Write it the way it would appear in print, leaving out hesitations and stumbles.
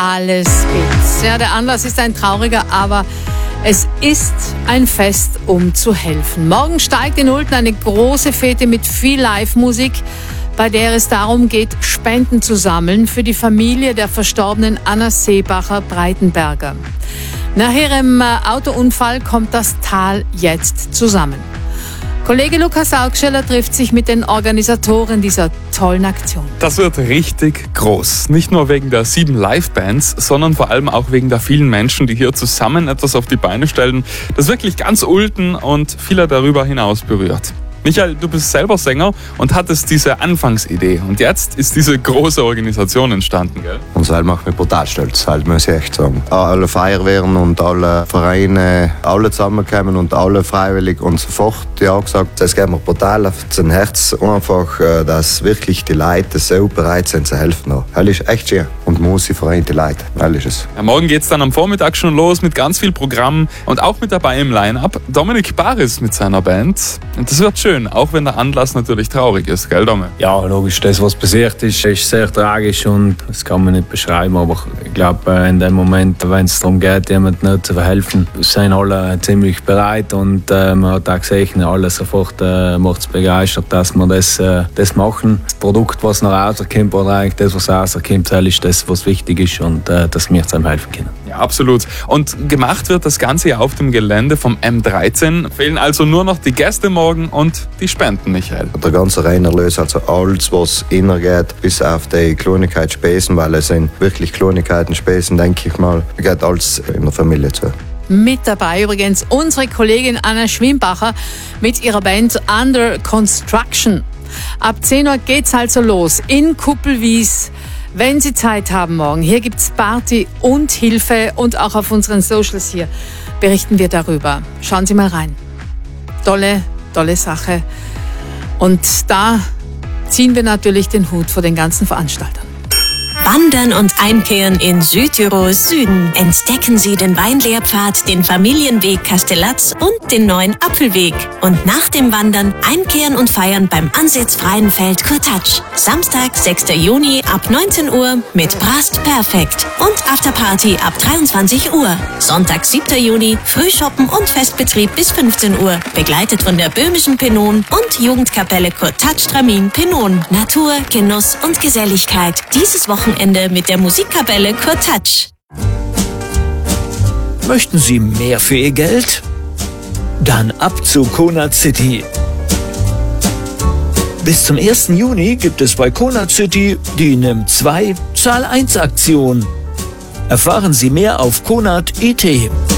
Alles geht. Ja, der Anlass ist ein trauriger, aber es ist ein Fest, um zu helfen. Morgen steigt in Ulten eine große Fete mit viel Live-Musik, bei der es darum geht, Spenden zu sammeln für die Familie der verstorbenen Anna Seebacher-Breitenberger. Nach ihrem Autounfall kommt das Tal jetzt zusammen. Kollege Lukas Augsteller trifft sich mit den Organisatoren dieser tollen Aktion. Das wird richtig groß. Nicht nur wegen der 7 Live-Bands, sondern vor allem auch wegen der vielen Menschen, die hier zusammen etwas auf die Beine stellen, das wirklich ganz Ulten und viele darüber hinaus berührt. Michael, du bist selber Sänger und hattest diese Anfangsidee. Und jetzt ist diese große Organisation entstanden, gell? Und das macht mich brutal stolz, muss ich echt sagen. Alle Feuerwehren und alle Vereine, alle zusammenkommen und alle freiwillig und sofort ja gesagt. Es geht mir brutal auf das Herz, einfach, dass wirklich die Leute so bereit sind zu helfen. Das ist echt schön. Und Musik vereint die Leute. Das ist es. Ja, morgen geht es dann am Vormittag schon los mit ganz viel Programm und auch mit dabei im Line-Up Dominik Baris mit seiner Band. Und das wird schön. Auch wenn der Anlass natürlich traurig ist, gell, Domme? Ja, logisch. Das, was passiert ist sehr tragisch und das kann man nicht beschreiben. Aber ich glaube, in dem Moment, wenn es darum geht, jemandem nicht zu verhelfen, sind alle ziemlich bereit und man hat auch gesehen, alle sofort macht es begeistert, dass wir das machen. Das Produkt, was nach Hause kommt, oder eigentlich das, was rauskommt, das ist das, was wichtig ist und dass wir zusammen helfen können. Ja, absolut. Und gemacht wird das Ganze ja auf dem Gelände vom M13. Fehlen also nur noch die Gäste morgen und die Spenden, Michael. Der ganze Reinerlös, also alles, was innergeht, bis auf die Kleinigkeitsspesen, weil es sind wirklich Kleinigkeiten, Spesen, denke ich mal, geht alles in der Familie zu. Mit dabei übrigens unsere Kollegin Anna Schwimbacher mit ihrer Band Under Construction. Ab 10 Uhr geht's also los in Kuppelwies. Wenn Sie Zeit haben morgen, hier gibt's Party und Hilfe und auch auf unseren Socials hier berichten wir darüber. Schauen Sie mal rein. Tolle Sache. Und da ziehen wir natürlich den Hut vor den ganzen Veranstaltern. Wandern und Einkehren in Südtirols Süden. Entdecken Sie den Weinlehrpfad, den Familienweg Kastellatz und den neuen Apfelweg. Und nach dem Wandern einkehren und feiern beim ansitzfreien Feld Kurtatsch. Samstag, 6. Juni ab 19 Uhr mit Brast Perfekt und Afterparty ab 23 Uhr. Sonntag, 7. Juni, Frühschoppen und Festbetrieb bis 15 Uhr. Begleitet von der böhmischen Penon und Jugendkapelle Kurtatsch Tramin Penon. Natur, Genuss und Geselligkeit. Dieses Wochenende mit der Musikkapelle Kurtatsch. Möchten Sie mehr für Ihr Geld? Dann ab zu Conard City. Bis zum 1. Juni gibt es bei Conard City die Nimm 2 Zahl 1 Aktion. Erfahren Sie mehr auf conard.it.